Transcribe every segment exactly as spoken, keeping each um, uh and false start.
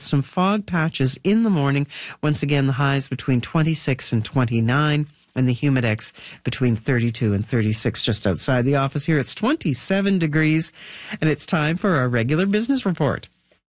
some fog patches in the morning. Once again, the highs between twenty-six and twenty-nine. And the Humidex between thirty-two and thirty-six just outside the office here. It's twenty-seven degrees, and it's time for our regular business report.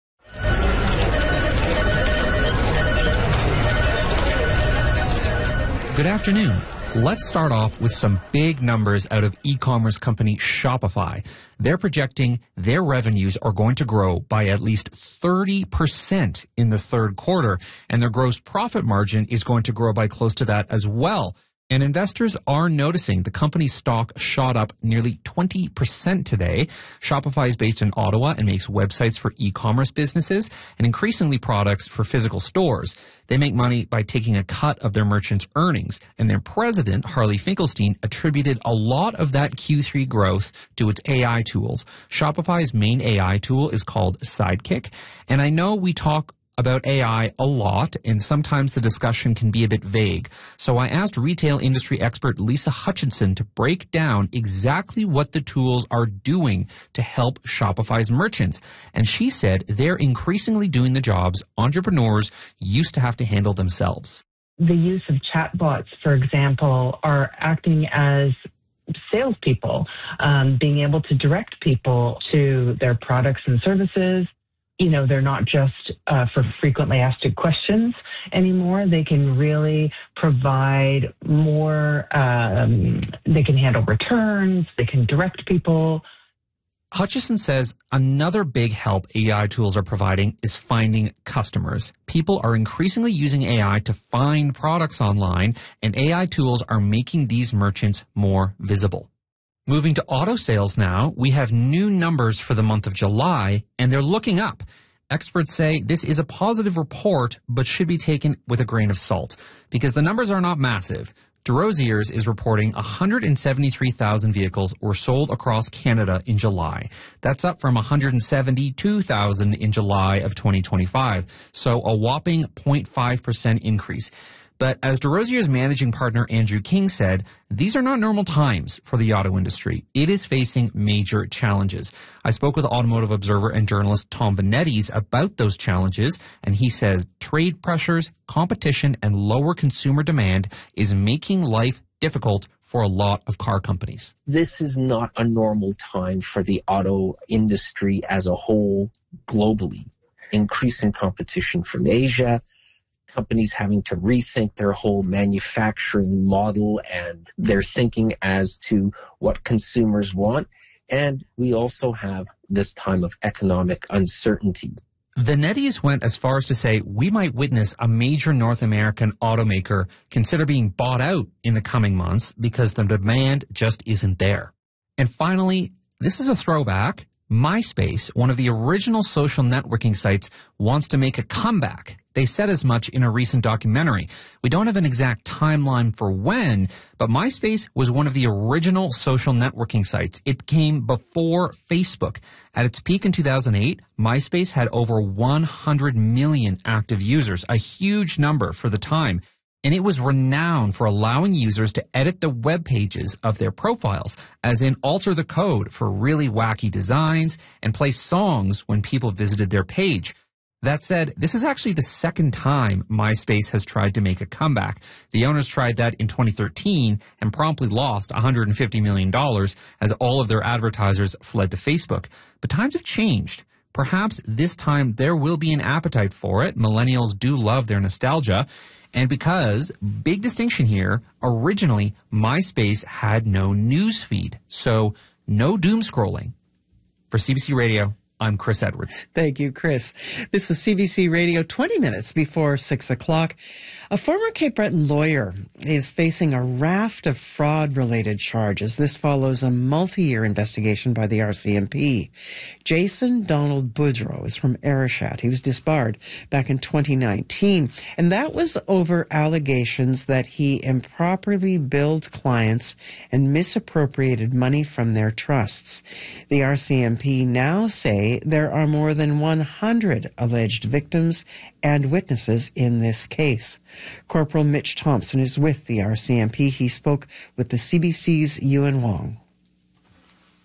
Good afternoon. Let's start off with some big numbers out of e-commerce company Shopify. They're projecting their revenues are going to grow by at least thirty percent in the third quarter, and their gross profit margin is going to grow by close to that as well. And investors are noticing the company's stock shot up nearly twenty percent today. Shopify is based in Ottawa and makes websites for e-commerce businesses and increasingly products for physical stores. They make money by taking a cut of their merchants' earnings. And their president, Harley Finkelstein, attributed a lot of that Q three growth to its A I tools. Shopify's main A I tool is called Sidekick. And I know we talk about A I a lot, and sometimes the discussion can be a bit vague. So I asked retail industry expert Lisa Hutchinson to break down exactly what the tools are doing to help Shopify's merchants. And she said they're increasingly doing the jobs entrepreneurs used to have to handle themselves. The use of chatbots, for example, are acting as salespeople, um, being able to direct people to their products and services. You know, they're not just uh, for frequently asked questions anymore. They can really provide more, um, they can handle returns, they can direct people. Hutchison says another big help A I tools are providing is finding customers. People are increasingly using A I to find products online, and A I tools are making these merchants more visible. Moving to auto sales now, we have new numbers for the month of July, and they're looking up. Experts say this is a positive report, but should be taken with a grain of salt, because the numbers are not massive. DesRosiers is reporting one hundred seventy-three thousand vehicles were sold across Canada in July. That's up from one hundred seventy-two thousand in July of twenty twenty-five, so a whopping zero point five percent increase. But as DesRosiers' managing partner Andrew King said, these are not normal times for the auto industry. It is facing major challenges. I spoke with Automotive Observer and journalist Tom Venetis about those challenges, and he says trade pressures, competition, and lower consumer demand is making life difficult for a lot of car companies. This is not a normal time for the auto industry as a whole globally. Increasing competition from Asia, companies having to rethink their whole manufacturing model and their thinking as to what consumers want. And we also have this time of economic uncertainty. Venetis went as far as to say we might witness a major North American automaker consider being bought out in the coming months because the demand just isn't there. And finally, this is a throwback. MySpace, one of the original social networking sites, wants to make a comeback. They said as much in a recent documentary. We don't have an exact timeline for when, but MySpace was one of the original social networking sites. It came before Facebook. At its peak in two thousand eight, MySpace had over one hundred million active users, a huge number for the time. And it was renowned for allowing users to edit the web pages of their profiles, as in alter the code for really wacky designs and play songs when people visited their page. That said, this is actually the second time MySpace has tried to make a comeback. The owners tried that in twenty thirteen and promptly lost one hundred fifty million dollars as all of their advertisers fled to Facebook. But times have changed. Perhaps this time there will be an appetite for it. Millennials do love their nostalgia. And because, big distinction here, originally MySpace had no news feed. So no doom scrolling. For C B C Radio, I'm Chris Edwards. Thank you, Chris. This is C B C Radio, twenty minutes before six o'clock. A former Cape Breton lawyer is facing a raft of fraud-related charges. This follows a multi-year investigation by the R C M P. Jason Donald Boudreau is from Arishat. He was disbarred back in twenty nineteen, and that was over allegations that he improperly billed clients and misappropriated money from their trusts. The R C M P now say there are more than one hundred alleged victims and witnesses in this case. Corporal Mitch Thompson is with the R C M P. He spoke with the C B C's Yuan Wong.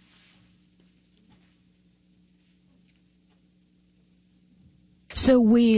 So we